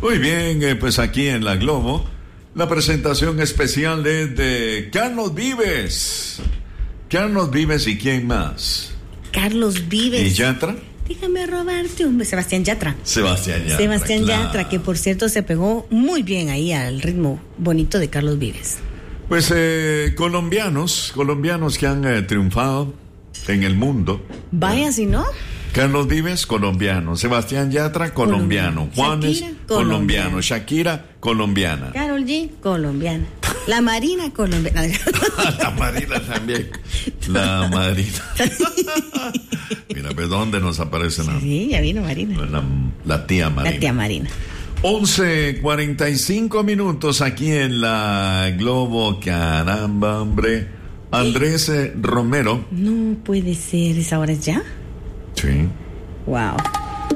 Muy bien, pues aquí en la Globo, la presentación especial es de Carlos Vives. Carlos Vives y ¿quién más? Carlos Vives. ¿Y Yatra? Déjame robarte un... Sebastián Yatra. Sebastián claro. Yatra, que por cierto se pegó muy bien ahí al ritmo bonito de Carlos Vives. Pues colombianos que han triunfado en el mundo. Vaya si no. Carlos Vives, colombiano. Sebastián Yatra, colombiano. Juanes, Shakira, colombiano. Shakira, colombiana. Karol G, colombiana. La Marina, colombiana. La Marina también. La Marina. Mira, pues ¿dónde nos aparece la... Sí, ya vino Marina. La tía Marina. La tía Marina. 11:45 aquí en la Globo. Caramba, hombre. Andrés Romero. No puede ser, ¿esa hora es ya? Sí. Wow.